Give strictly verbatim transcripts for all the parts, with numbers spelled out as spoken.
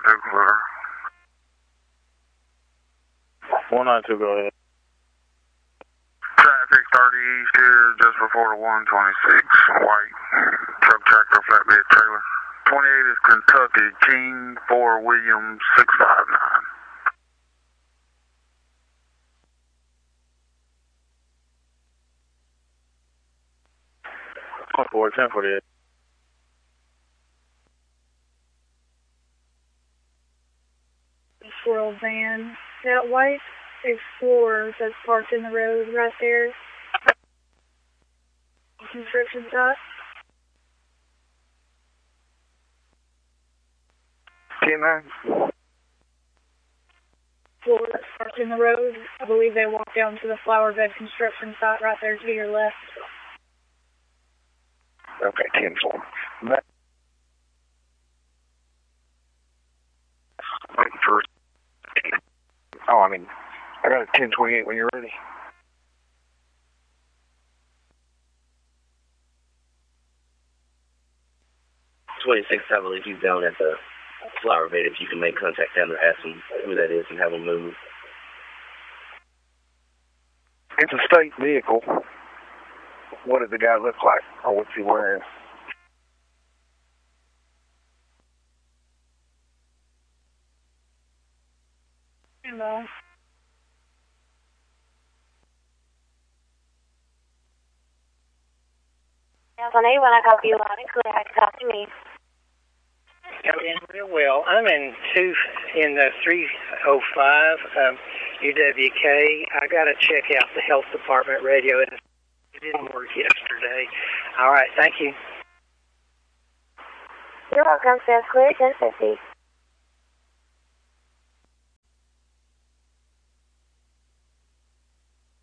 two, clear. one nine two, go ahead. Traffic thirty east here, just before the one twenty-six. White truck tractor flatbed trailer. twenty-eight is Kentucky, King four Williams six five nine. four ten forty-eight. Swirl van. That white Explorer that's parked in the road right there. Construction site. ten nine. Explorer that's parked in the road. I believe they walked down to the flower bed construction site right there to your left. Okay, ten four. Waiting for. Oh, I mean, I got a ten twenty-eight when you're ready. twenty-six, I believe he's down at the flower bed. If you can make contact down there, ask him who that is and have him move. It's a state vehicle. What did the guy look like? Or what's he wearing? Hello. Yes, on eight, when I call you loud and clear, how to talk to me. Come in real well. I'm in two in the three oh five um, U W K. I got to check out the health department radio. It didn't work yesterday. All right, thank you. You're welcome, Says Clear, ten fifty.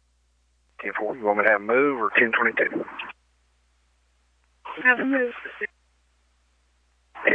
ten four, you want me to have a move or ten twenty-two? Have a move.